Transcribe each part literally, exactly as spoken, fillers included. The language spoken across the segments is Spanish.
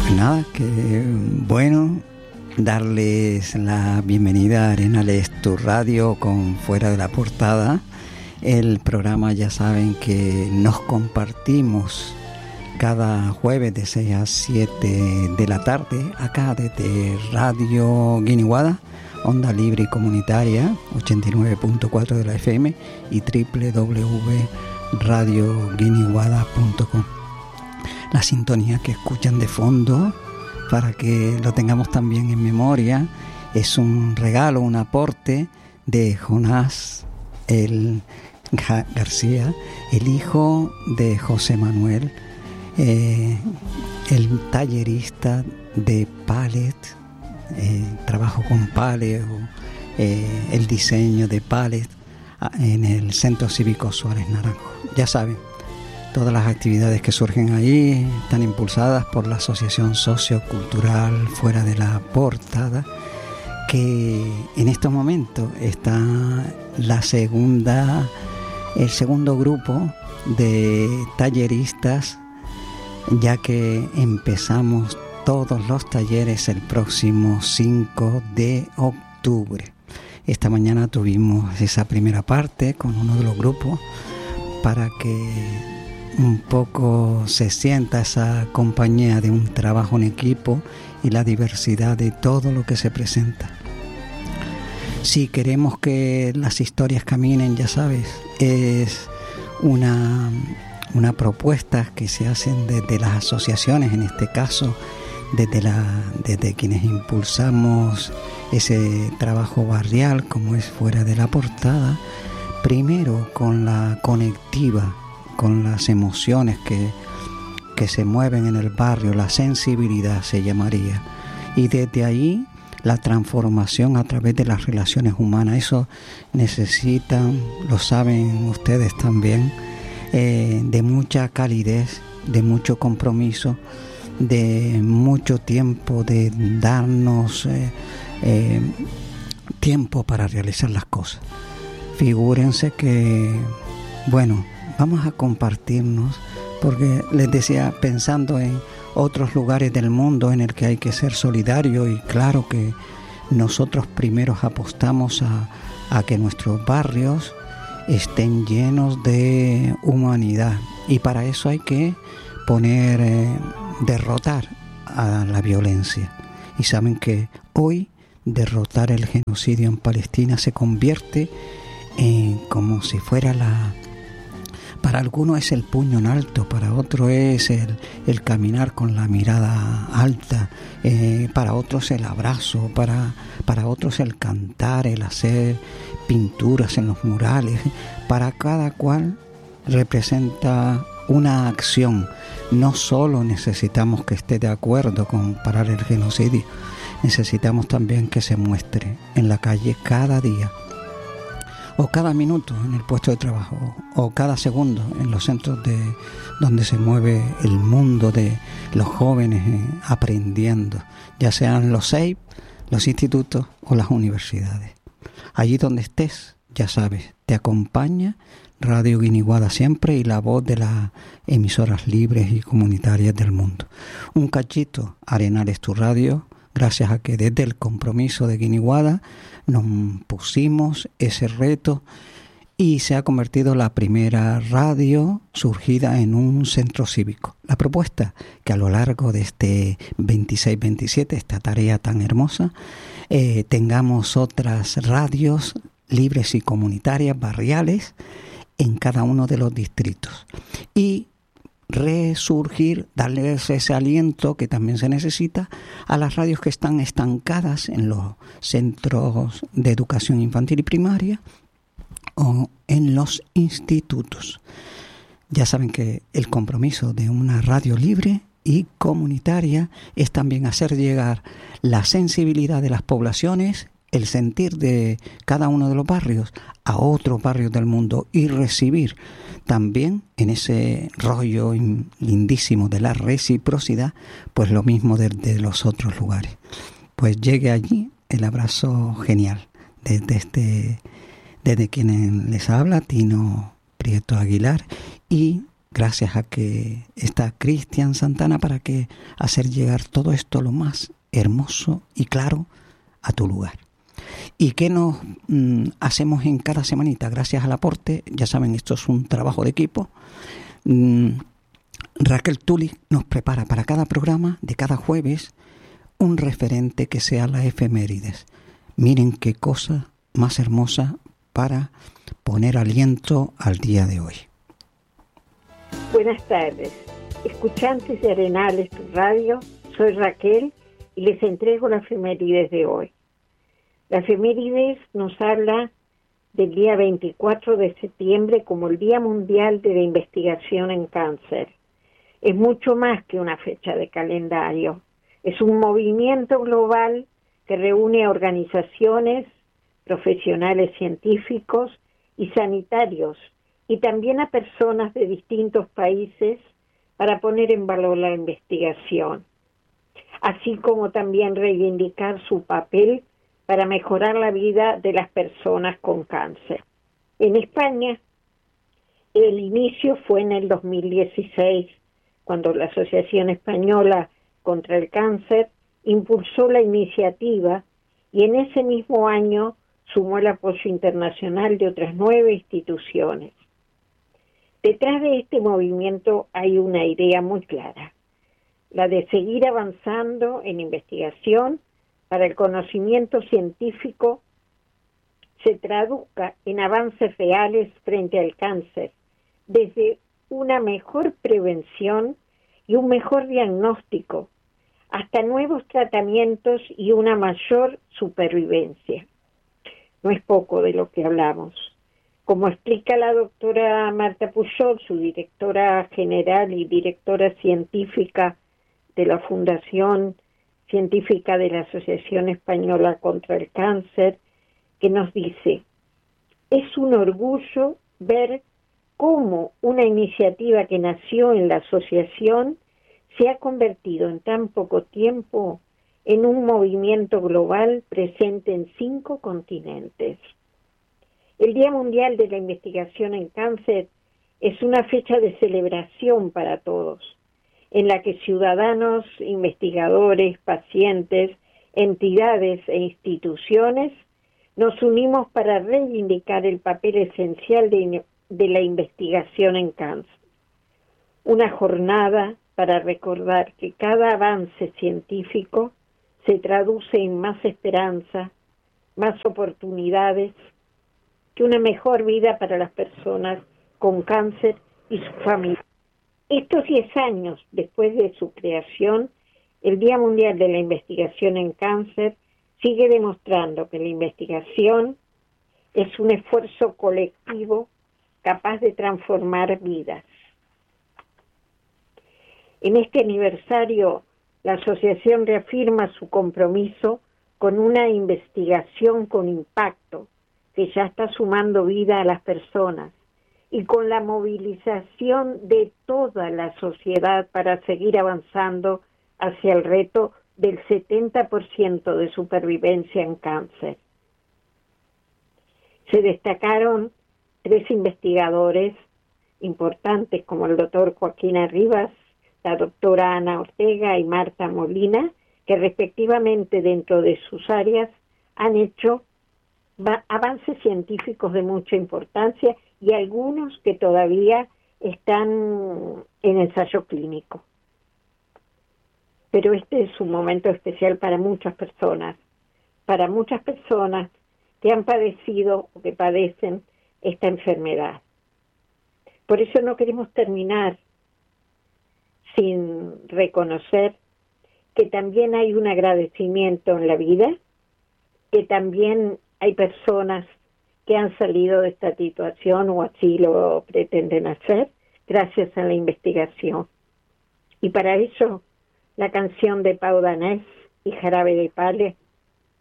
Nada, que bueno, darles la bienvenida a Arenales, tu radio con Fuera de la Portada. El programa, ya saben que nos compartimos cada jueves de seis a siete de la tarde, acá desde Radio Guiniguada, onda libre y comunitaria, ochenta y nueve punto cuatro de la F M y doble u doble u doble u punto radio guiniguada punto com. La sintonía que escuchan de fondo, para que lo tengamos también en memoria, es un regalo, un aporte de Jonás el García, el hijo de José Manuel, eh, el tallerista de pallet, eh, trabajo con pallet, o, eh, el diseño de pallet en el Centro Cívico Suárez Naranjo. Ya saben, todas las actividades que surgen ahí están impulsadas por la Asociación Sociocultural Fuera de la Portada, que en estos momentos está la segunda, el segundo grupo de talleristas, ya que empezamos todos los talleres el próximo cinco de octubre. Esta mañana tuvimos esa primera parte con uno de los grupos para que un poco se sienta esa compañía de un trabajo en equipo y la diversidad de todo lo que se presenta. Si queremos que las historias caminen, ya sabes, es una, una propuesta que se hacen desde las asociaciones, en este caso desde, la, desde quienes impulsamos ese trabajo barrial como es Fuera de la Portada, primero con la conectiva, con las emociones que, que se mueven en el barrio, la sensibilidad se llamaría, y desde ahí la transformación a través de las relaciones humanas. Eso necesitan, lo saben ustedes también, eh, de mucha calidez, de mucho compromiso, de mucho tiempo, de darnos eh, eh, tiempo para realizar las cosas. Figúrense que, bueno, vamos a compartirnos, porque les decía, pensando en otros lugares del mundo en el que hay que ser solidario, y claro que nosotros primeros apostamos a, a que nuestros barrios estén llenos de humanidad, y para eso hay que poner, eh, derrotar a la violencia. Y saben que hoy derrotar el genocidio en Palestina se convierte en como si fuera la... Para algunos es el puño en alto, para otros es el, el caminar con la mirada alta, eh, para otros el abrazo, para, para otros el cantar, el hacer pinturas en los murales. Para cada cual representa una acción. No solo necesitamos que esté de acuerdo con parar el genocidio, necesitamos también que se muestre en la calle cada día, o cada minuto en el puesto de trabajo, o cada segundo en los centros de donde se mueve el mundo de los jóvenes eh, aprendiendo, ya sean los C E I P, los institutos o las universidades. Allí donde estés, ya sabes, te acompaña Radio Guiniguada siempre y la voz de las emisoras libres y comunitarias del mundo. Un cachito, Arenales, tu radio, gracias a que desde el compromiso de Guiniguada nos pusimos ese reto y se ha convertido la primera radio surgida en un centro cívico. La propuesta que a lo largo de este veintiséis veintisiete, esta tarea tan hermosa, eh, tengamos otras radios libres y comunitarias, barriales, en cada uno de los distritos. Y resurgir, darles ese aliento que también se necesita a las radios que están estancadas en los centros de educación infantil y primaria o en los institutos. Ya saben que el compromiso de una radio libre y comunitaria es también hacer llegar la sensibilidad de las poblaciones, el sentir de cada uno de los barrios a otros barrios del mundo y recibir también en ese rollo lindísimo de la reciprocidad, pues lo mismo desde los otros lugares. Pues llegue allí el abrazo genial desde este, desde quien les habla, Tino Prieto Aguilar, y gracias a que está Cristian Santana para que hacer llegar todo esto lo más hermoso y claro a tu lugar. ¿Y qué nos mm, hacemos en cada semanita? Gracias al aporte, ya saben, esto es un trabajo de equipo. Mm, Raquel Tuli nos prepara para cada programa de cada jueves un referente que sea la efemérides. Miren qué cosa más hermosa para poner aliento al día de hoy. Buenas tardes, escuchantes de Arenales, tu radio, soy Raquel y les entrego la efemérides de hoy. La efemérides nos habla del día veinticuatro de septiembre como el Día Mundial de la Investigación en Cáncer. Es mucho más que una fecha de calendario. Es un movimiento global que reúne a organizaciones, profesionales científicos y sanitarios, y también a personas de distintos países para poner en valor la investigación, así como también reivindicar su papel para mejorar la vida de las personas con cáncer. En España, el inicio fue en el dos mil dieciséis, cuando la Asociación Española contra el Cáncer impulsó la iniciativa y en ese mismo año sumó el apoyo internacional de otras nueve instituciones. Detrás de este movimiento hay una idea muy clara, la de seguir avanzando en investigación para el conocimiento científico se traduzca en avances reales frente al cáncer, desde una mejor prevención y un mejor diagnóstico, hasta nuevos tratamientos y una mayor supervivencia. No es poco de lo que hablamos. Como explica la doctora Marta Pujol, su directora general y directora científica de la Fundación Científica de la Asociación Española contra el Cáncer, que nos dice: es un orgullo ver cómo una iniciativa que nació en la asociación se ha convertido en tan poco tiempo en un movimiento global presente en cinco continentes. El Día Mundial de la Investigación en Cáncer es una fecha de celebración para todos, en la que ciudadanos, investigadores, pacientes, entidades e instituciones nos unimos para reivindicar el papel esencial de, de la investigación en cáncer. Una jornada para recordar que cada avance científico se traduce en más esperanza, más oportunidades, que una mejor vida para las personas con cáncer y su familia. Estos diez años después de su creación, el Día Mundial de la Investigación en Cáncer sigue demostrando que la investigación es un esfuerzo colectivo capaz de transformar vidas. En este aniversario, la asociación reafirma su compromiso con una investigación con impacto que ya está sumando vida a las personas y con la movilización de toda la sociedad para seguir avanzando hacia el reto del setenta por ciento de supervivencia en cáncer. Se destacaron tres investigadores importantes como el doctor Joaquín Arribas, la doctora Ana Ortega y Marta Molina, que respectivamente dentro de sus áreas han hecho avances científicos de mucha importancia y algunos que todavía están en ensayo clínico. Pero este es un momento especial para muchas personas, para muchas personas que han padecido o que padecen esta enfermedad. Por eso no queremos terminar sin reconocer que también hay un agradecimiento en la vida, que también hay personas que han salido de esta situación o así lo pretenden hacer gracias a la investigación. Y para eso la canción de Pau Danés y Jarabe de Palo,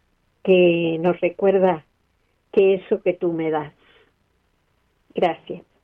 que nos recuerda que eso que tú me das. Gracias.